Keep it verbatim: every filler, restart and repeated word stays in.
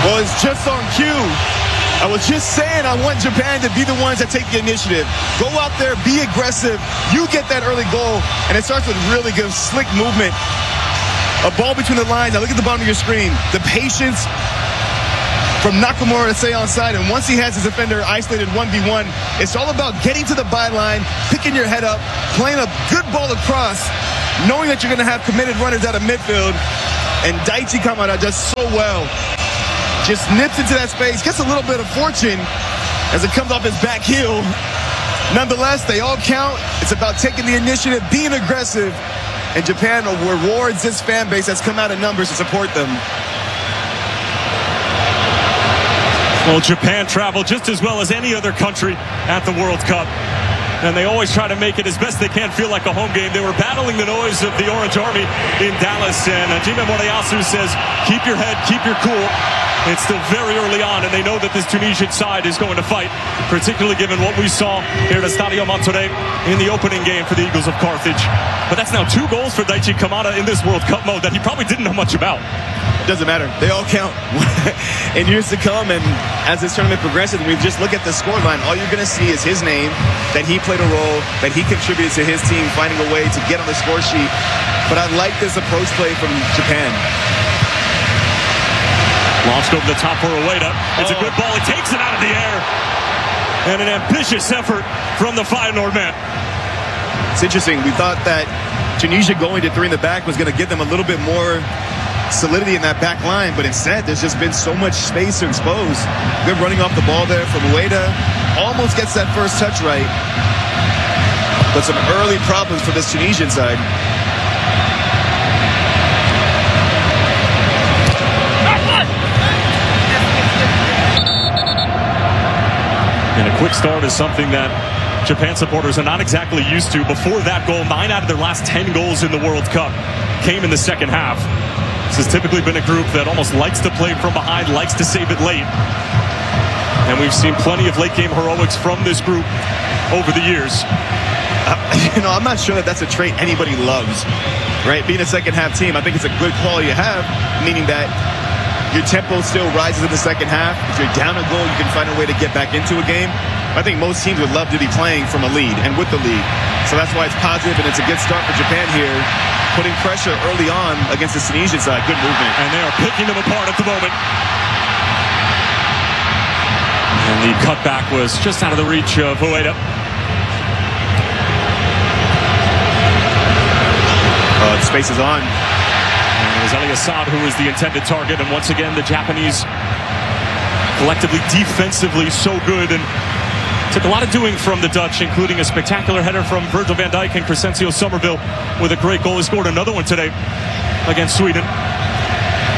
Well, it's just on cue. I was just saying I want Japan to be the ones that take the initiative. Go out there, be aggressive. You get that early goal, and it starts with really good, slick movement. A ball between the lines. Now look at the bottom of your screen. The patience from Nakamura to stay on side, and once he has his defender isolated one v one, it's all about getting to the byline, picking your head up, playing a good ball across, knowing that you're going to have committed runners out of midfield, and Daichi Kamada does so well. Just nips into that space, gets a little bit of fortune as it comes off his back heel. Nonetheless, they all count. It's about taking the initiative, being aggressive, and Japan rewards this fan base that's come out in numbers to support them. Well, Japan traveled just as well as any other country at the World Cup. And they always try to make it as best they can feel like a home game. They were battling the noise of the Orange Army in Dallas. And Hajime Moriyasu says, keep your head, keep your cool. It's still very early on, and they know that this Tunisian side is going to fight, particularly given what we saw here at Estadio Monterrey in the opening game for the Eagles of Carthage. But that's now two goals for Daichi Kamada in this World Cup mode that he probably didn't know much about. It doesn't matter. They all count in years to come, and as this tournament progresses, we just look at the scoreline. All you're going to see is his name, that he played a role, that he contributed to his team, finding a way to get on the score sheet. But I like this approach play from Japan. Launched over the top for Ueda. It's oh. a good ball. He takes it out of the air. And an ambitious effort from the Feyenoord man. It's interesting. We thought that Tunisia going to three in the back was going to give them a little bit more solidity in that back line, but instead there's just been so much space to expose. Good running off the ball there from Ueda. Almost gets that first touch right. But some early problems for this Tunisian side. And a quick start is something that Japan supporters are not exactly used to. Before that goal, nine out of their last ten goals in the World Cup came in the second half. This has typically been a group that almost likes to play from behind, likes to save it late. And we've seen plenty of late game heroics from this group over the years. Uh, you know, I'm not sure that that's a trait anybody loves, right? Being a second half team, I think it's a good quality to have, meaning that your tempo still rises in the second half. If you're down a goal, you can find a way to get back into a game. I think most teams would love to be playing from a lead and with the lead. So that's why it's positive, and it's a good start for Japan here, putting pressure early on against the Tunisian side. Good movement. And they are picking them apart at the moment. And the cutback was just out of the reach of Ueda. Uh, the space is on. And it was Ali Assad who was the intended target. And once again, the Japanese collectively, defensively, so good. And took a lot of doing from the Dutch, including a spectacular header from Virgil van Dijk and Crescencio Somerville with a great goal. He scored another one today against Sweden.